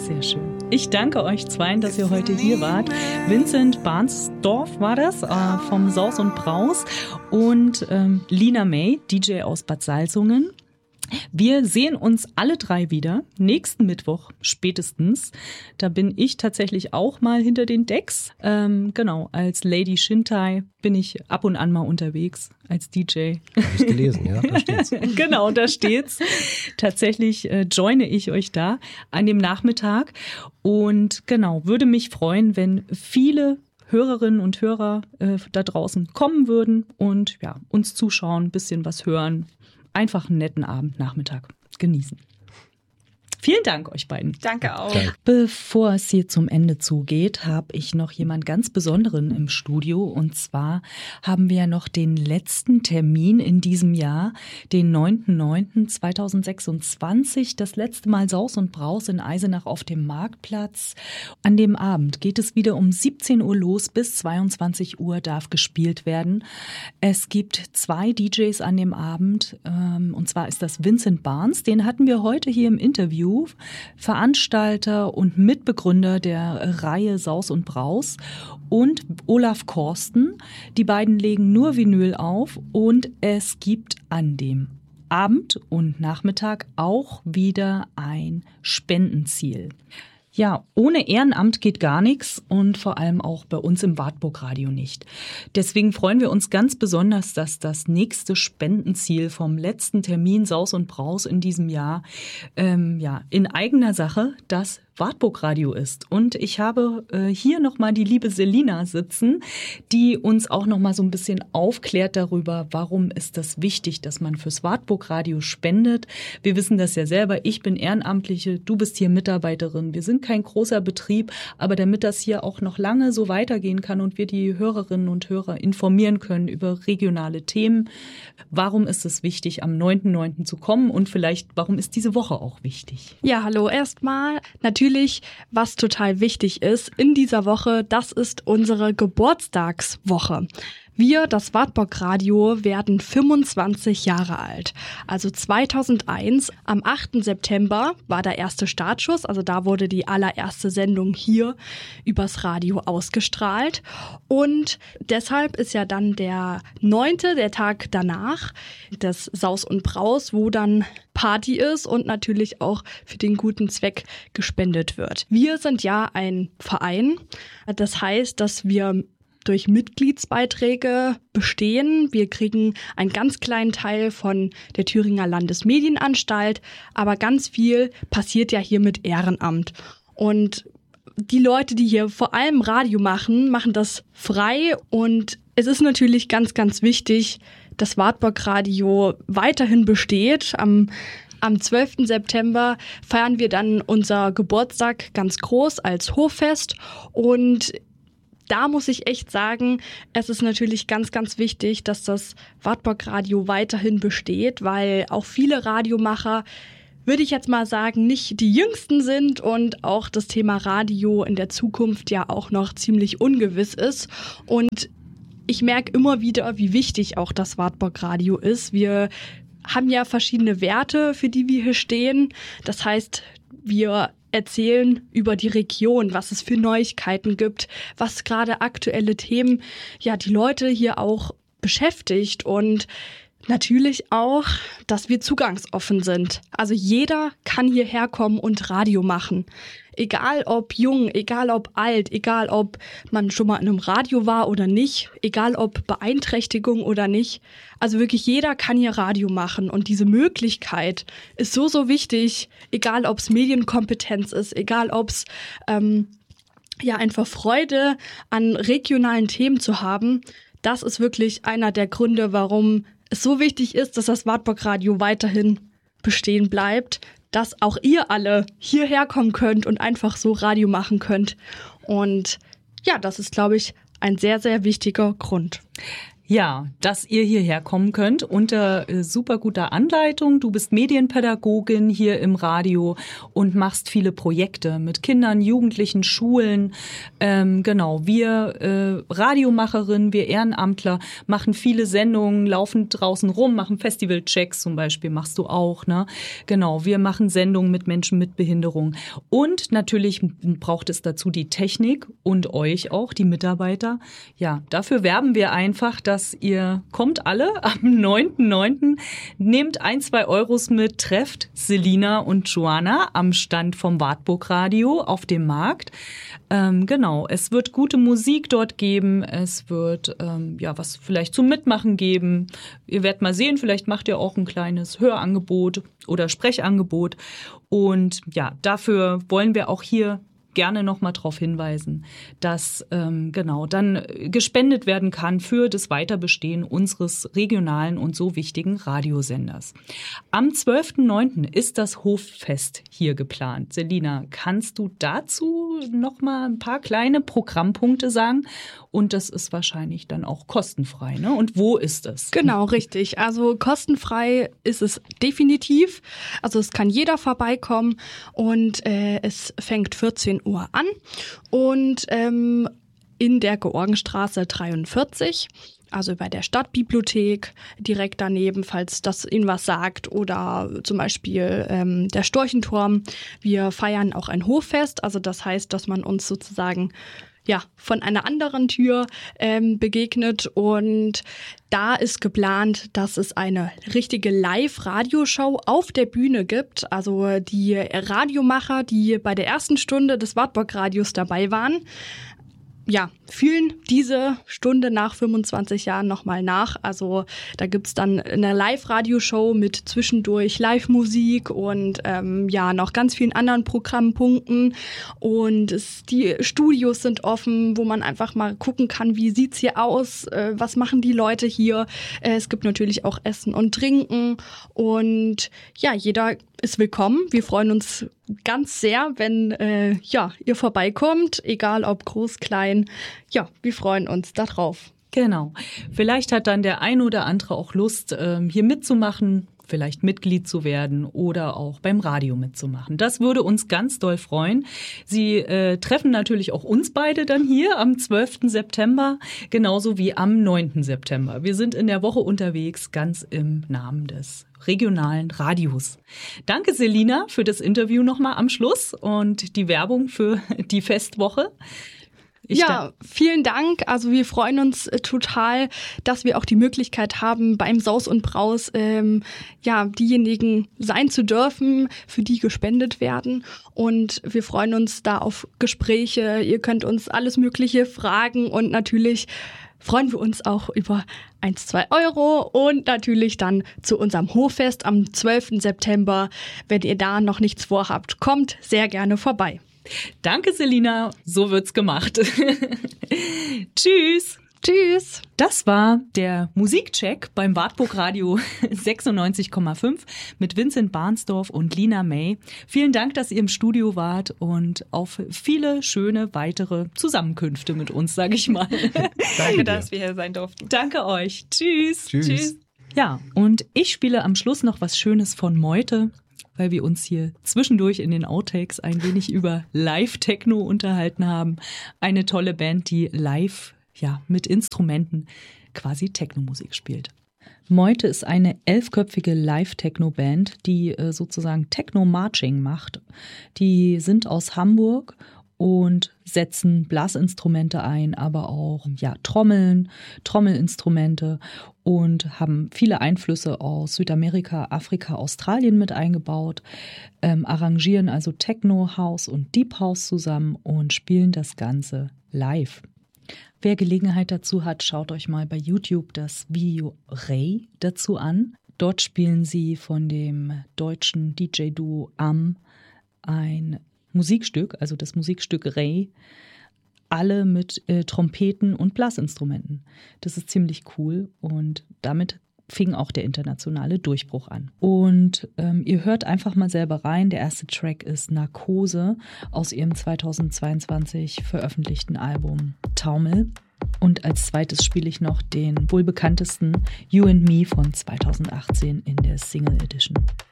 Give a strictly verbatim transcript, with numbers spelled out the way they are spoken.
Sehr schön. Ich danke euch zweien, dass ihr heute hier wart. Vincent Barnsdorf war das, äh, vom Saus und Braus, und ähm, Lina May, D J aus Bad Salzungen. Wir sehen uns alle drei wieder, nächsten Mittwoch spätestens. Da bin ich tatsächlich auch mal hinter den Decks. Ähm, genau, als Lady Shintai bin ich ab und an mal unterwegs als D J. Habe ich gelesen, ja, da steht's. Genau, da steht's. Tatsächlich äh, joine ich euch da an dem Nachmittag. Und genau, würde mich freuen, wenn viele Hörerinnen und Hörer äh, da draußen kommen würden und ja, uns zuschauen, ein bisschen was hören. Einfach einen netten Abend, Nachmittag genießen. Vielen Dank euch beiden. Danke auch. Bevor es hier zum Ende zugeht, habe ich noch jemand ganz Besonderen im Studio. Und zwar haben wir ja noch den letzten Termin in diesem Jahr, den neunten neunten zweitausendsechsundzwanzig. Das letzte Mal Saus und Braus in Eisenach auf dem Marktplatz. An dem Abend geht es wieder um siebzehn Uhr los, bis zweiundzwanzig Uhr darf gespielt werden. Es gibt zwei D Js an dem Abend. Und zwar ist das Vincent Barnes, den hatten wir heute hier im Interview. Veranstalter und Mitbegründer der Reihe Saus und Braus, und Olaf Korsten. Die beiden legen nur Vinyl auf, und es gibt an dem Abend und Nachmittag auch wieder ein Spendenziel. Ja, ohne Ehrenamt geht gar nichts, und vor allem auch bei uns im Wartburg Radio nicht. Deswegen freuen wir uns ganz besonders, dass das nächste Spendenziel vom letzten Termin Saus und Braus in diesem Jahr ähm, ja in eigener Sache das Wartburg Radio ist. Und ich habe äh, hier nochmal die liebe Selina sitzen, die uns auch nochmal so ein bisschen aufklärt darüber, warum ist das wichtig, dass man fürs Wartburg Radio spendet. Wir wissen das ja selber, ich bin Ehrenamtliche, du bist hier Mitarbeiterin. Wir sind kein großer Betrieb, aber damit das hier auch noch lange so weitergehen kann und wir die Hörerinnen und Hörer informieren können über regionale Themen, warum ist es wichtig, am neunten neunten zu kommen, und vielleicht, warum ist diese Woche auch wichtig? Ja, hallo erstmal. Natürlich, was total wichtig ist in dieser Woche, das ist unsere Geburtstagswoche. Wir, das Wartburg Radio, werden fünfundzwanzig Jahre alt. Also zweitausendeins, am achten September, war der erste Startschuss. Also da wurde die allererste Sendung hier übers Radio ausgestrahlt. Und deshalb ist ja dann der neunte, der Tag danach, das Saus und Braus, wo dann Party ist und natürlich auch für den guten Zweck gespendet wird. Wir sind ja ein Verein. Das heißt, dass wir durch Mitgliedsbeiträge bestehen. Wir kriegen einen ganz kleinen Teil von der Thüringer Landesmedienanstalt, aber ganz viel passiert ja hier mit Ehrenamt. Und die Leute, die hier vor allem Radio machen, machen das frei, und es ist natürlich ganz, ganz wichtig, dass Wartburg Radio weiterhin besteht. Am Am zwölften September feiern wir dann unser Geburtstag ganz groß als Hoffest, und da muss ich echt sagen, es ist natürlich ganz, ganz wichtig, dass das Wartburg Radio weiterhin besteht, weil auch viele Radiomacher, würde ich jetzt mal sagen, nicht die Jüngsten sind und auch das Thema Radio in der Zukunft ja auch noch ziemlich ungewiss ist. Und ich merke immer wieder, wie wichtig auch das Wartburg Radio ist. Wir haben ja verschiedene Werte, für die wir hier stehen. Das heißt, wir erzählen über die Region, was es für Neuigkeiten gibt, was gerade aktuelle Themen ja die Leute hier auch beschäftigt, und natürlich auch, dass wir zugangsoffen sind. Also jeder kann hierher kommen und Radio machen. Egal ob jung, egal ob alt, egal ob man schon mal in einem Radio war oder nicht, egal ob Beeinträchtigung oder nicht. Also wirklich jeder kann hier Radio machen, und diese Möglichkeit ist so, so wichtig, egal ob es Medienkompetenz ist, egal ob es ähm, ja einfach Freude an regionalen Themen zu haben. Das ist wirklich einer der Gründe, warum es so wichtig ist, dass das Wartburg Radio weiterhin bestehen bleibt, dass auch ihr alle hierher kommen könnt und einfach so Radio machen könnt. Und ja, das ist, glaube ich, ein sehr, sehr wichtiger Grund. Ja, dass ihr hierher kommen könnt unter äh, super guter Anleitung. Du bist Medienpädagogin hier im Radio und machst viele Projekte mit Kindern, Jugendlichen, Schulen. Ähm, genau, wir äh, Radiomacherinnen, wir Ehrenamtler machen viele Sendungen, laufen draußen rum, machen Festivalchecks zum Beispiel, machst du auch, ne? Genau, wir machen Sendungen mit Menschen mit Behinderung. Und natürlich braucht es dazu die Technik und euch auch, die Mitarbeiter. Ja, dafür werben wir einfach, dass ihr kommt alle am neunten neunten Nehmt ein, zwei Euros mit, trefft Selina und Joanna am Stand vom Wartburg Radio auf dem Markt. Ähm, genau, es wird gute Musik dort geben, es wird ähm, ja was vielleicht zum Mitmachen geben. Ihr werdet mal sehen, vielleicht macht ihr auch ein kleines Hörangebot oder Sprechangebot. Und ja, dafür wollen wir auch hier gerne noch mal darauf hinweisen, dass ähm, genau dann gespendet werden kann für das Weiterbestehen unseres regionalen und so wichtigen Radiosenders. Am zwölften neunten ist das Hoffest hier geplant. Selina, kannst du dazu noch mal ein paar kleine Programmpunkte sagen? Und das ist wahrscheinlich dann auch kostenfrei, ne? Und wo ist es? Genau, richtig. Also kostenfrei ist es definitiv. Also es kann jeder vorbeikommen und äh, es fängt vierzehn Uhr an und ähm, in der Georgenstraße dreiundvierzig. Also bei der Stadtbibliothek direkt daneben, falls das Ihnen was sagt, oder zum Beispiel ähm, der Storchenturm. Wir feiern auch ein Hoffest, also das heißt, dass man uns sozusagen ja von einer anderen Tür ähm, begegnet, und da ist geplant, dass es eine richtige Live-Radioshow auf der Bühne gibt. Also die Radiomacher, die bei der ersten Stunde des Wartburg-Radios dabei waren, ja, fühlen diese Stunde nach fünfundzwanzig Jahren nochmal nach. Also da gibt's dann eine Live-Radioshow mit zwischendurch Live-Musik und ähm, ja noch ganz vielen anderen Programmpunkten. Und es, die Studios sind offen, wo man einfach mal gucken kann, wie sieht's hier aus, äh, was machen die Leute hier. Äh, es gibt natürlich auch Essen und Trinken und ja, jeder ist willkommen. Wir freuen uns ganz sehr, wenn äh, ja ihr vorbeikommt, egal ob groß, klein. Ja, wir freuen uns darauf. Genau. Vielleicht hat dann der ein oder andere auch Lust, ähm, hier mitzumachen, vielleicht Mitglied zu werden oder auch beim Radio mitzumachen. Das würde uns ganz doll freuen. Sie äh, treffen natürlich auch uns beide dann hier am zwölften September, genauso wie am neunten September. Wir sind in der Woche unterwegs, ganz im Namen des regionalen Radios. Danke, Selina, für das Interview nochmal am Schluss und die Werbung für die Festwoche. Ich ja, vielen Dank. Also wir freuen uns äh, total, dass wir auch die Möglichkeit haben, beim Saus und Braus ähm, ja diejenigen sein zu dürfen, für die gespendet werden. Und wir freuen uns da auf Gespräche. Ihr könnt uns alles Mögliche fragen und natürlich freuen wir uns auch über eins, zwei Euro und natürlich dann zu unserem Hoffest am zwölften September. Wenn ihr da noch nichts vorhabt, kommt sehr gerne vorbei. Danke, Selina. So wird's gemacht. Tschüss. Tschüss. Das war der Musikcheck beim Wartburg Radio sechsundneunzig Komma fünf mit Vincent Barnsdorf und Lina May. Vielen Dank, dass ihr im Studio wart und auf viele schöne weitere Zusammenkünfte mit uns, sage ich mal. Danke, dass wir hier sein durften. Danke euch. Tschüss. Tschüss. Tschüss. Ja, und ich spiele am Schluss noch was Schönes von Meute, weil wir uns hier zwischendurch in den Outtakes ein wenig über Live-Techno unterhalten haben. Eine tolle Band, die live, ja, mit Instrumenten quasi Techno-Musik spielt. Meute ist eine elfköpfige Live-Techno-Band, die äh, sozusagen Techno-Marching macht. Die sind aus Hamburg und setzen Blasinstrumente ein, aber auch ja, Trommeln, Trommelinstrumente und haben viele Einflüsse aus Südamerika, Afrika, Australien mit eingebaut, ähm, arrangieren also Techno, House und Deep House zusammen und spielen das Ganze live. Wer Gelegenheit dazu hat, schaut euch mal bei YouTube das Video Ray dazu an. Dort spielen sie von dem deutschen D J-Duo Am ein Musikstück, also das Musikstück Ray, alle mit äh, Trompeten und Blasinstrumenten. Das ist ziemlich cool und damit fing auch der internationale Durchbruch an. Und ähm, ihr hört einfach mal selber rein. Der erste Track ist Narkose aus ihrem zweitausendzweiundzwanzig veröffentlichten Album Taumel. Und als zweites spiele ich noch den wohl bekanntesten You and Me von zweitausendachtzehn in der Single Edition.